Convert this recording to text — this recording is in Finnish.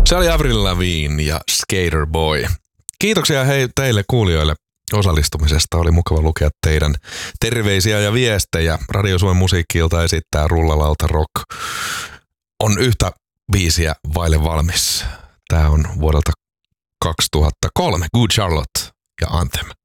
Se oli Avril Lavigne ja Skater Boy. Kiitoksia teille kuulijoille osallistumisesta. Oli mukava lukea teidän terveisiä ja viestejä. Radio Suomen musiikki-ilta esittää Rullalauta Rock. On yhtä biisiä vaille valmis. Tää on vuodelta 2003. Good Charlotte ja Anthem.